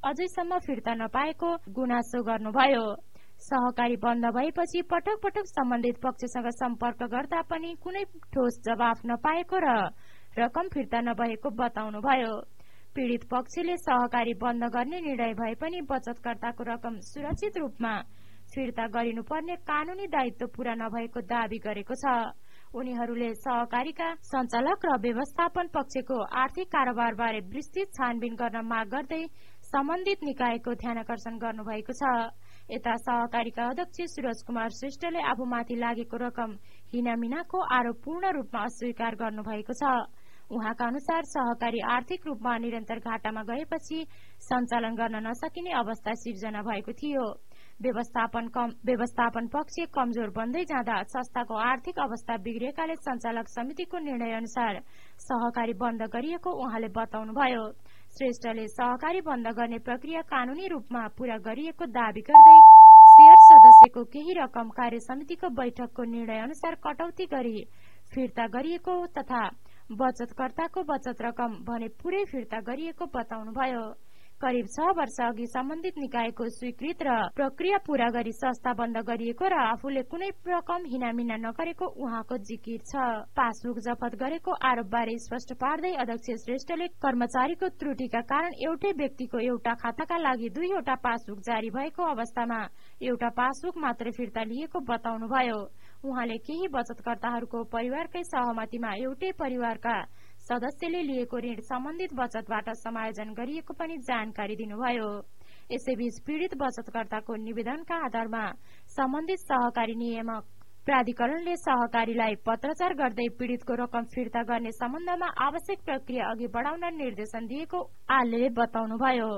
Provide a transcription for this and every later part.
अझैसम्म फिर्ता नपाएको गुनासो गर्नुभयो। सहकारी बन्द भएपछि पटक पटक सम्बन्धित पक्षसँग सम्पर्क गर्दा पनि कुनै ठोस जवाफ नपाएको र रकम फिर्ता नभएको बताउनुभयो। पीड़ित पक्षले सहकारी बन्द गर्ने निर्णय भए पनि बचतकर्ताको रकम सुरक्षित रूपमा फिर्ता गरिनुपर्ने कानूनी दायित्व पूरा नभएको दावी गरेको छ। उनीहरूले सहकारीका सञ्चालक र व्यवस्थापन पक्षको आर्थिक कारोबारबारे विस्तृत छानबिन गर्न माग गर्दै सम्बन्धित निकायको ध्यानकर्षण गर्नुभएको छ। यता सहकारीका अध्यक्ष सूरज कुमार श्रेष्ठले आफूमाथि लागेको रकम हिनामिनाको आरोप पूर्ण रूपमा अस्वीकार गर्नुभएको छ। उहाँका अनुसार सहकारी आर्थिक रूपमा निरन्तर घाटामा गएपछि सञ्चालन गर्न नसकिने अवस्था सिर्जना भएको थियो। व्यवस्थापन पक्ष कमजोर बन्दै जाँदा संस्थाको आर्थिक अवस्था बिग्रेकाले सञ्चालक समितिको निर्णय अनुसार सहकारी बन्द गरिएको उहाँले बताउनुभयो। श्रेष्ठले सहकारी बन्द गर्ने प्रक्रिया कानूनी रूपमा पूरा गरिएको दावी गर्दै शेयर सदस्यको केही रकम कार्य समितिको बैठकको निर्णय अनुसार कटौती गरी फिर्ता गरिएको तथा बचतकर्ताको बचत रकम भने पूरै फिर्ता गरिएको बताउनुभयो। करिब 6 वर्ष अघि सम्बन्धित निकायको स्वीकृत र प्रक्रिया पूरा गरी संस्था बन्द गरिएको र आफूले कुनै रकम हिनामिना नगरेको उहाँको जिकिर छ। पासबुक जफत गरेको आरोपबारे स्पष्ट पार्दै अध्यक्ष श्रेष्ठले कर्मचारीको त्रुटिका कारण एउटै व्यक्तिको एउटा खाताका लागि 2 वटा पासबुक जारी भएको अवस्थामा एउटा पासबुक मात्रै फिर्ता लिएको बताउनुभयो। उहाँले केही बचतकर्ताहरूको परिवारकै सहमतिमा एउटै परिवारका सदस्यले लिएको ऋण सम्बन्धित बचतबाट समायोजन गरिएको पनि जानकारी दिनुभयो। यसैबीच पीड़ित बचतकर्ताको निवेदनका आधारमा सम्बन्धित सहकारी नियामक प्राधिकरणले सहकारीलाई पत्राचार गर्दै पीड़ितको रकम फिर्ता गर्ने सम्बन्धमा आवश्यक प्रक्रिया अघि बढाउन निर्देशन दिएको आले बताउनुभयो।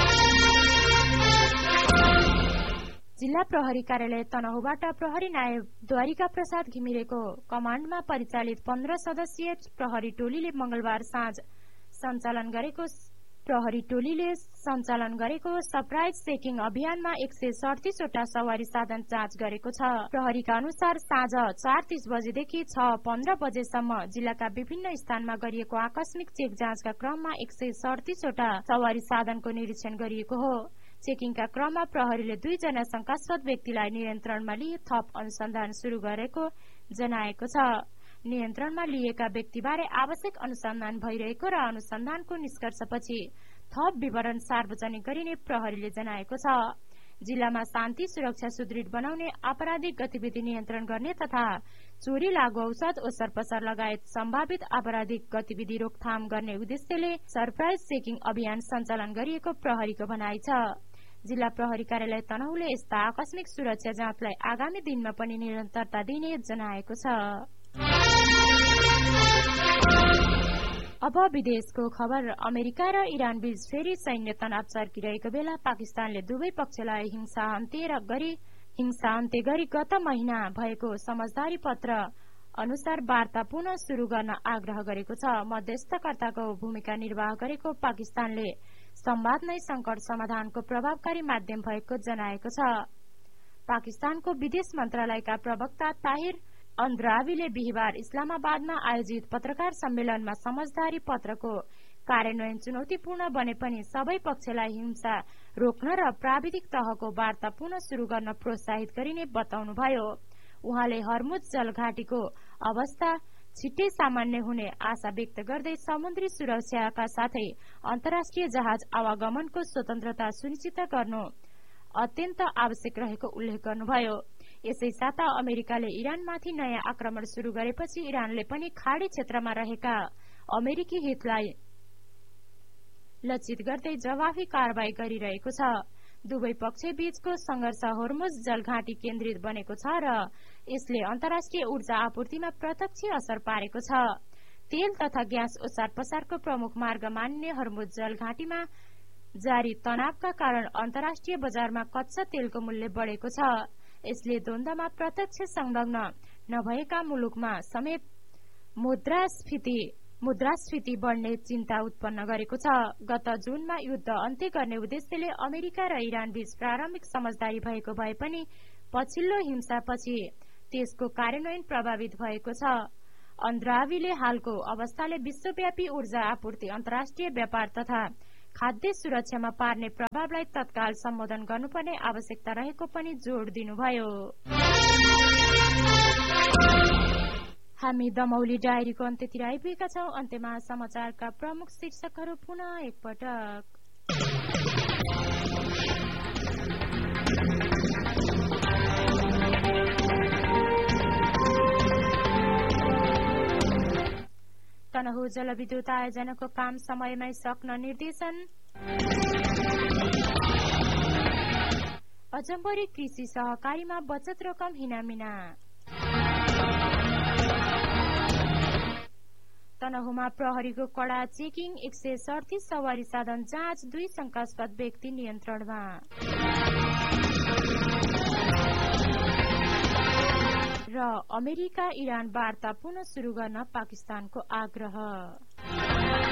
जिल्ला प्रहरी कार्यालय तनहुबाट प्रहरी नायब द्वारिका प्रसाद घिमिरेको कमाण्डमा परिचालित 15 सदस्यीय प्रहरी टोलीले मंगलबार साँझ सञ्चालन गरेको सरप्राइज चेकिङ अभियानमा 137 वटा सवारी साधन जाँच गरेको छ। प्रहरीका अनुसार साँझ 4:30 बजेदेखि 6:15 बजेसम्म जिल्लाका विभिन्न स्थानमा गरिएको आकस्मिक चेक जाँचका क्रममा 137 वटा सवारी साधनको निरीक्षण गरिएको हो। चेकिङका क्रममा प्रहरीले 2 जना शंकास्पद व्यक्तिलाई नियन्त्रणमा लिए थप अनुसन्धान शुरू गरेको जनाएको छ। नियन्त्रणमा लिएका व्यक्तिबारे आवश्यक अनुसन्धान भइरहेको र अनुसन्धानको निष्कर्षपछि थप विवरण सार्वजनिक गरिने प्रहरीले जनाएको छ। जिल्लामा शान्ति सुरक्षा सुदृढ बनाउने, आपराधिक गतिविधि नियन्त्रण गर्ने तथा चोरी, लागू औषध, ओसर पसर लगायत सम्भावित आपराधिक गतिविधि रोकथाम गर्ने उद्देश्यले सरप्राइज चेकिङ अभियान सञ्चालन गरिएको प्रहरीको भनाइ छ। जिल्ला प्रहरी कार्यालय तनहुले यस्ता आकस्मिक सुरक्षा जाँचलाई आगामी दिनमा पनि निरन्तरता दिने जनाएको छ। अब विदेशको खबर। अमेरिका र इरान बीच फेरि सैन्य तनाव चर्किरहेको बेला पाकिस्तानले दुवै पक्षलाई हिंसा अन्त्य गरी गत महिना भएको समझदारी पत्र अनुसार वार्ता पुनः शुरू गर्न आग्रह गरेको छ। मध्यस्थकर्ताको भूमिका निर्वाह गरेको पाकिस्तानले संवाद नै संकट समाधानको प्रभावकारी माध्यम भएको जनाएको छ। पाकिस्तानको विदेश मन्त्रालयका प्रवक्ता ताहिर अन्द्रावीले बिहिबार इस्लामाबादमा आयोजित पत्रकार सम्मेलनमा समझदारी पत्रको कार्यान्वयन चुनौतीपूर्ण बने पनि सबै पक्षलाई हिंसा रोक्न र प्राविधिक तहको वार्ता पुनः शुरू गर्न प्रोत्साहित गरिने बताउनुभयो। उहाँले हर्मुज जलघाटीको अवस्था छिट्टै सामान्य हुने आशा व्यक्त गर्दै समुद्री सुरक्षाका साथै अन्तर्राष्ट्रिय जहाज आवागमनको स्वतन्त्रता सुनिश्चित गर्नु अत्यन्त आवश्यक रहेको उल्लेख गर्नुभयो। यसै साता अमेरिकाले इरानमाथि नयाँ आक्रमण शुरू गरेपछि इरानले पनि खाडी क्षेत्रमा रहेका अमेरिकी हितलाई लक्षित गर्दै जवाफी कारवाही गरिरहेको छ। दुवै पक्ष बीचको संघर्ष होर्मुज जलघाटी केन्द्रित बनेको छ र यसले अन्तर्राष्ट्रिय ऊर्जा आपूर्तिमा प्रत्यक्ष असर पारेको छ। तेल तथा ग्यास ओसार पसारको प्रमुख मार्ग मानिने होर्मुज जलघाटीमा जारी तनावका कारण अन्तर्राष्ट्रिय बजारमा कच्चा तेलको मूल्य बढेको छ। यसले द्वन्द्वमा प्रत्यक्ष संलग्न नभएका मुलुकमा समेत मुद्रास्फीति बढ्ने चिन्ता उत्पन्न गरेको छ। गत जुनमा युद्ध अन्त्य गर्ने उद्देश्यले अमेरिका र इरान बीच प्रारम्भिक समझदारी भएको भए पनि पछिल्लो हिंसापछि त्यसको कार्यान्वयन प्रभावित भएको छ। अन्द्रावीले हालको अवस्थाले विश्वव्यापी ऊर्जा आपूर्ति, अन्तर्राष्ट्रिय व्यापार तथा खाद्य सुरक्षामा पार्ने प्रभावलाई तत्काल सम्बोधन गर्नुपर्ने आवश्यकता रहेको पनि जोड दिनुभयो। हामी दमौली डायरीको अन्त्यतिर आइपुगेका छौं। अन्त्यमा समाचारका प्रमुख शीर्षकहरू पुनः एकपटक। तनहुँ जलविद्युत आयोजनाको काम समयमै सक्न निर्देशन। अजम्बरी कृषि सहकारीमा बचत रकम हिनामिना। तनहुँमा प्रहरीको कडा चेकिङ, 138 सवारी साधन जाँच, 2 शंकास्पद व्यक्ति नियन्त्रणमा। र अमेरिका इरान वार्ता पुनः सुरु गर्न पाकिस्तानको आग्रह।